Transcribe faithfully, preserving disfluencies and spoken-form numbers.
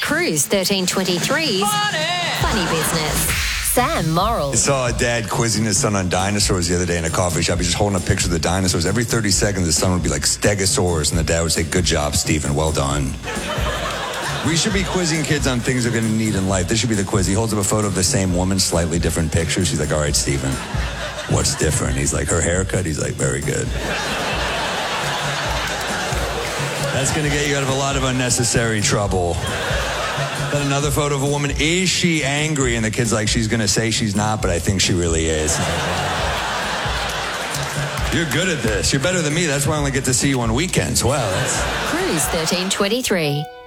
Cruise thirteen twenty-three's Funny, Funny Business. Sam Morrill. I saw a dad quizzing his son on dinosaurs the other day in a coffee shop. He's just holding a picture of the dinosaurs. Every thirty seconds, the son would be like, Stegosaurus, and the dad would say, good job, Stephen, well done. We should be quizzing kids on things they're going to need in life. This should be the quiz. He holds up a photo of the same woman, slightly different pictures. He's like, all right, Stephen, what's different? He's like, her haircut? He's like, very good. That's going to get you out of a lot of unnecessary trouble. Then another photo of a woman. Is she angry? And the kid's like, she's going to say she's not, but I think she really is. You're good at this. You're better than me. That's why I only get to see you on weekends. Well, that's... Cruise thirteen twenty-three.